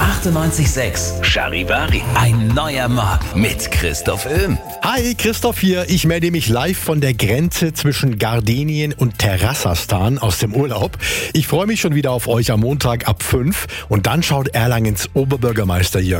98.6 Charivari. Ein neuer Morgen mit Christoph Öhm. Hi, Christoph hier. Ich melde mich live von der Grenze zwischen Gardänien und Terrassastan aus dem Urlaub. Ich freue mich schon wieder auf euch am Montag ab 5 und dann schaut Erlangens Oberbürgermeister Jörg